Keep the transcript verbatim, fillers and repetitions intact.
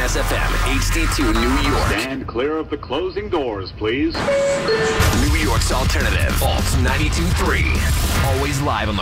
Jazz F M, H D two New York. Stand clear of the closing doors, please. New York's alternative, Alt ninety-two point three. Always live on the